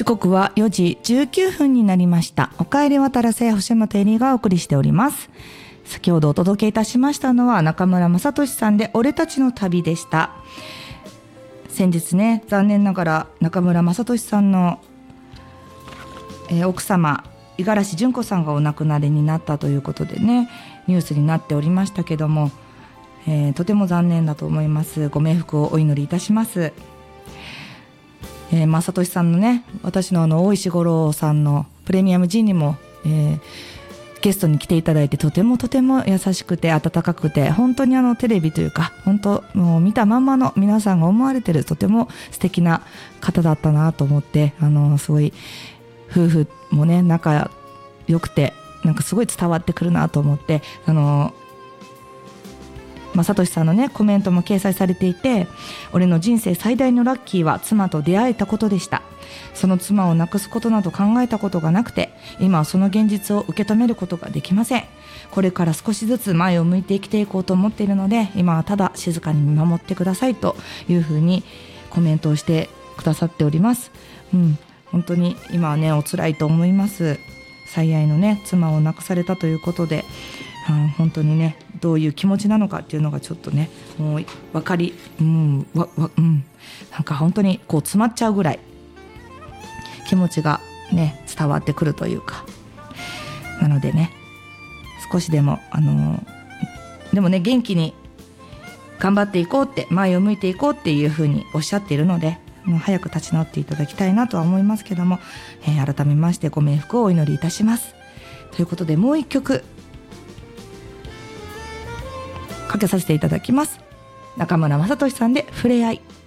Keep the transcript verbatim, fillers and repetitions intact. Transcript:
時刻はよじじゅうきゅうふんになりました。おかえり渡らせ星本恵里がお送りしております。先ほどお届けいたしましたのは中村雅俊さんで俺たちの旅でした。先日ね、残念ながら中村雅俊さんの、えー、奥様五十嵐純子さんがお亡くなりになったということでね、ニュースになっておりましたけども、えー、とても残念だと思います。ご冥福をお祈りいたします。えー、正俊さんのね、私のあの大石五郎さんのプレミアム G にも、えー、ゲストに来ていただいて、とてもとても優しくて温かくて、本当にあのテレビというか、本当もう見たまんまの皆さんが思われてるとても素敵な方だったなと思って、あのすごい夫婦もね仲良くて、なんかすごい伝わってくるなと思って、あの正俊さんのねコメントも掲載されていて、俺の人生最大のラッキーは妻と出会えたことでした。その妻を亡くすことなど考えたことがなくて、今はその現実を受け止めることができません。これから少しずつ前を向いて生きていこうと思っているので、今はただ静かに見守ってくださいというふうにコメントをしてくださっております。うん、本当に今はねお辛いと思います。最愛のね妻を亡くされたということで、うん、本当にねどういう気持ちなのかっていうのがちょっとねもう分かり、うんわわうん、なんか本当にこう詰まっちゃうぐらい気持ちがね伝わってくるというか、なのでね少しでもあのでもね元気に頑張っていこうって、前を向いていこうっていうふうにおっしゃっているので、もう早く立ち直っていただきたいなとは思いますけども、えー、改めましてご冥福をお祈りいたします。ということでもう一曲かけさせていただきます。中村雅俊さんでふれあい。